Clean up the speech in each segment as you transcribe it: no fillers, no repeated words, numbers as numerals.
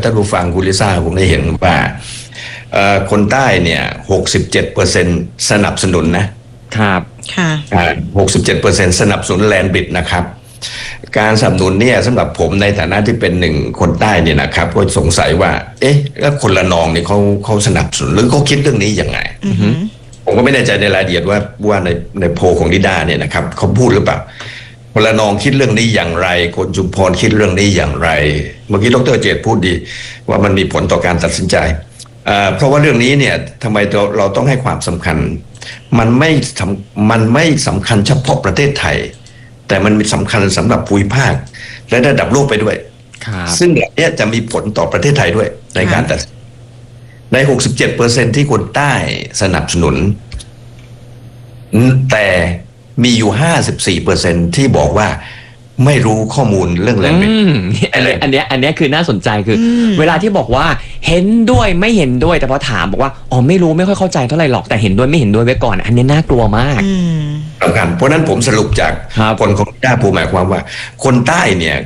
ท่านผู้ฟังคุณลิซ่าผมได้เห็นว่าคนใต้เนี่ย67%สนับสนุนนะครับค่ะ 67%สนับสนุนแลนด์บริดจ์นะครับการสนับสนุนเนี่ยสำหรับผมในฐานะที่เป็นหนึ่งคนใต้เนี่ยนะครับก็สงสัยว่าเอ๊ะแล้วคนละนองเนี่ยเขาสนับสนุนหรือเขาคิดเรื่องนี้ยังไงผมก็ไม่แน่ใจในรายละเอียดว่าในโพลของนิดาเนี่ยนะครับเขาพูดหรือเปล่าคนละนองคิดเรื่องนี้อย่างไรคนชุมพรคิดเรื่องนี้อย่างไรเมื่อกี้ดร.เจตพูดดีว่ามันมีผลต่อการตัดสินใจเพราะว่าเรื่องนี้เนี่ยทำไมเราต้องให้ความสำคัญมันไม่สำคัญเฉพาะประเทศไทยแต่มันมีสำคัญสำหรับภูมิภาคและระดับโลกไปด้วยซึ่งแบบนี้จะมีผลต่อประเทศไทยด้วยในการตัดใน67%ที่คนใต้สนับสนุนแต่มีอยู่54%ที่บอกว่าไม่รู้ข้อมูลเรื่องแลนด์บริดจ์อันนี้คือน่าสนใจคือเวลาที่บอกว่าเห็นด้วยไม่เห็นด้วยแต่พอถามบอกว่าอ๋อไม่รู้ไม่ค่อยเข้าใจเท่าไหร่หรอกแต่เห็นด้วยไม่เห็นด้วยไว้ก่อนอันนี้น่ากลัวมากสำคัญเพราะนั้นผมสรุปจากผลของด้าภูหมายความว่าคนใต้เนี่ย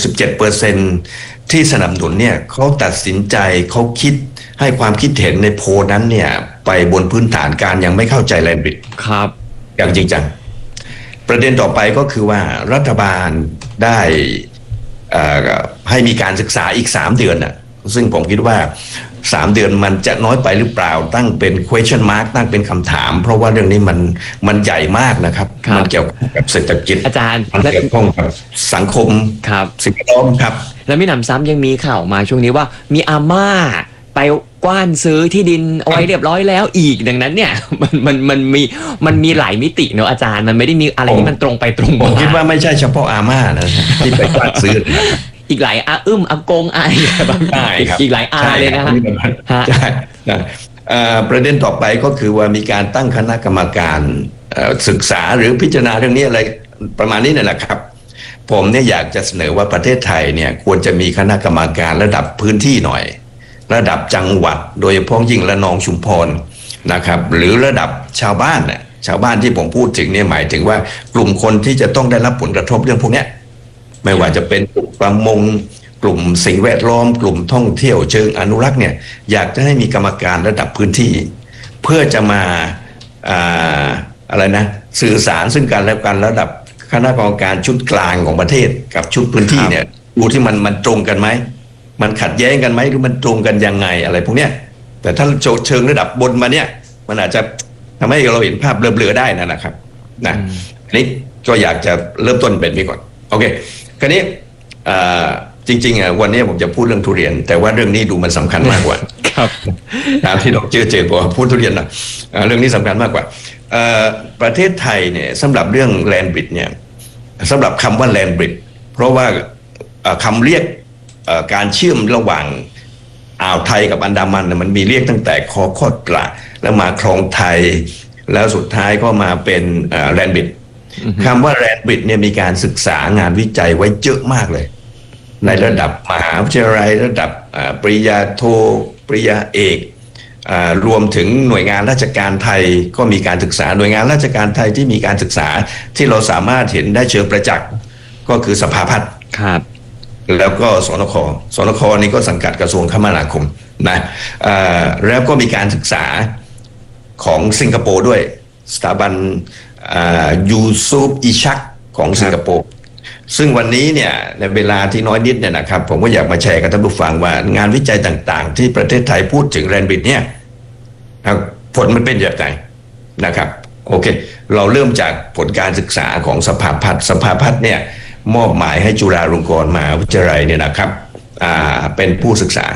67%ที่สนับสนุนเนี่ยเขาตัดสินใจเขาคิดให้ความคิดเห็นในโพลนั้นเนี่ยไปบนพื้นฐานการยังไม่เข้าใจแลนด์บริดจ์ครับอย่างจริงจังประเด็นต่อไปก็คือว่ารัฐบาลได้ให้มีการศึกษาอีก3 เดือนน่ะซึ่งผมคิดว่า3 เดือนมันจะน้อยไปหรือเปล่าตั้งเป็น question mark ตั้งเป็นคำถามเพราะว่าเรื่องนี้มันใหญ่มากนะครับมันเกี่ยวกับเศรษฐกิจอาจารย์มันเกี่ยวข้องกับสังคมสิ่งแวดล้อมครับแล้วมีหนำซ้ำยังมีข่าวมาช่วงนี้ว่ามีอาม่าไปกว้านซื้อที่ดินเอาไว้เรียบร้อยแล้วอีกดังนั้นเนี่ยมันมีหลายมิติเนอะอาจารย์มันไม่ได้มีอะไรที่มันตรงไปตรงมาผมคิดว่าไม่ใช่เฉพาะอาม่านะที่ไปกว้านซื้ออีกหลายอาอากงอาบางอีกหลายอาเลยนะฮะใช่ประเด็นต่อไปก็คือว่ามีการตั้งคณะกรรมการศึกษาหรือพิจารณาเรื่องนี้อะไรประมาณนี้นั่นแหละครับผมเนี่ยอยากจะเสนอว่าประเทศไทยเนี่ยควรจะมีคณะกรรมการระดับพื้นที่หน่อยระดับจังหวัดโดยเฉพาะยิ่งระนองชุมพรนะครับหรือระดับชาวบ้านน่ะชาวบ้านที่ผมพูดถึงเนี่ยหมายถึงว่ากลุ่มคนที่จะต้องได้รับผลกระทบเรื่องพวกนี้ไม่ว่าจะเป็นกลุ่มประมงกลุ่มสิ่งแวดล้อมกลุ่มท่องเที่ยวเชิงอนุรักษ์เนี่ยอยากจะให้มีกรรมการระดับพื้นที่เพื่อจะมาอะไรนะสื่อสารซึ่งกันและกันระดับคณะกรรมการชุดกลางของประเทศกับชุดพื้นที่เนี่ยดูที่มันตรงกันไหมมันขัดแย้งกันไหมหรือมันตรงกันยังไงอะไรพวกเนี้ยแต่ถ้าเชิงระดับบนมาเนี่ยมันอาจจะทำให้เราเห็นภาพเบลอๆได้นะครับอันนี้ก็อยากจะเริ่มต้นเป็นนี้ก่อนโอเคคราวนี้จริงๆวันนี้ผมจะพูดเรื่องทุเรียนแต่ว่าเรื่องนี้ดูมันสำคัญมากกว่าครับตามที่ดร.เจตบอกพูดทุเรียนนะเรื่องนี้สำคัญมากกว่าประเทศไทยเนี่ยสำหรับเรื่องแลนด์บริดจ์เนี่ยสำหรับคำว่าแลนด์บริดจ์เพราะว่าคำเรียกการเชื่อมระหว่างอ่าวไทยกับอันดามันมันมีเรียกตั้งแต่คอขอดกระแล้วมาคลองไทยแล้วสุดท้ายก็มาเป็นแลนด์บริดจ์คำว่าแลนด์บริดจ์เนี่ยมีการศึกษางานวิจัยไว้เยอะมากเลยในระดับมหาวิทยาลัยระดับปริญญาโทปริญญาเอกรวมถึงหน่วยงานราชการไทยก็มีการศึกษาหน่วยงานราชการไทยที่มีการศึกษาที่เราสามารถเห็นได้เชิงประจักษ์ก็คือสภาพัฒน์แล้วก็สนคนี่ก็สังกัดกระทรวงคมนาคมนะแล้วก็มีการศึกษาของสิงคโปร์ด้วยสถาบันยูซุปอิชักของสิงคโปร์ซึ่งวันนี้เนี่ยในเวลาที่น้อยนิดเนี่ยนะครับผมก็อยากมาแชร์กับท่านผู้ฟังว่างานวิจัยต่างๆที่ประเทศไทยพูดถึงแลนด์บริดจ์เนี่ยผลมันเป็นอย่างไรนะครับโอเคเราเริ่มจากผลการศึกษาของสภาพัฒน์เนี่ยมอบหมายให้จุฬาลงกรณ์มหาวิทยาลัยเนี่ยนะครับเป็นผู้ศึกษา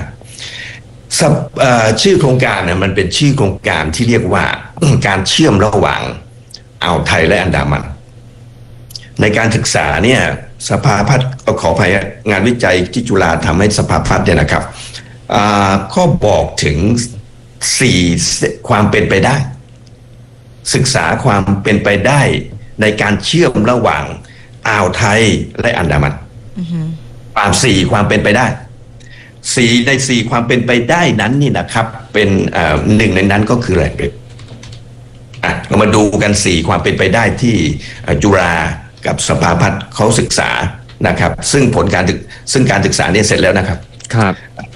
ชื่อโครงการเนี่ยมันเป็นชื่อโครงการที่เรียกว่าการเชื่อมระหว่างอ่าวไทยและอันดามันในการศึกษาเนี่ยสภาพัฒน์ขออภัยงานวิจัยที่จุฬาทำให้สภาพัฒน์เนี่ยนะครับก็บอกถึง4ความเป็นไปได้ศึกษาความเป็นไปได้ในการเชื่อมระหว่างอ่าวไทยและอันดามันความเป็นไปได้ใน4ความเป็นไปได้นั้นนี่นะครับเป็นหนึ่งในนั้นก็คือแลนด์บริดจ์เรามาดูกัน4ความเป็นไปได้ที่จุฬากับสภาพัฒน์เขาศึกษานะครับซึ่งการศึกษาเนี่ยเสร็จแล้วนะครับ